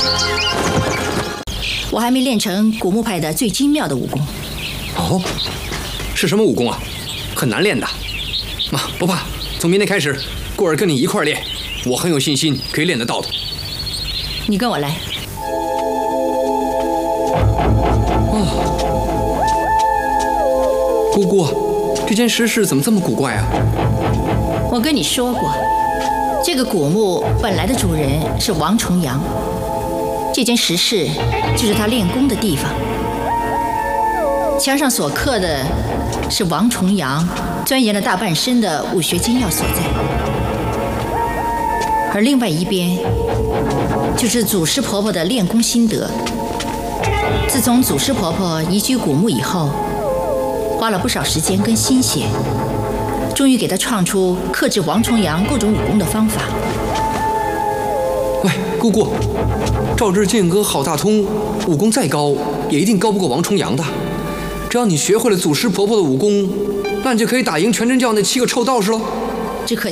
我还没练成古墓派的最精妙的武功。 哦，是什么武功啊？很难练的。不怕，从明天开始，过儿跟你一块儿练，我很有信心可以练得到的。 你跟我来。 姑姑，这间石室怎么这么古怪啊？ 我跟你说过，这个古墓本来的主人是王重阳，这间石室就是他练功的地方。墙上所刻的是王重阳钻研了大半生的武学精要所在，而另外一边就是祖师婆婆的练功心得。自从祖师婆婆移居古墓以后，花了不少时间跟心血，终于给她创出克制王重阳各种武功的方法。 喂，姑姑，照这剑阁郝大通武功再高，也一定高不过王重阳的。只要你学会了祖师婆婆的武功，那你就可以打赢全真教那7个臭道士喽。 只可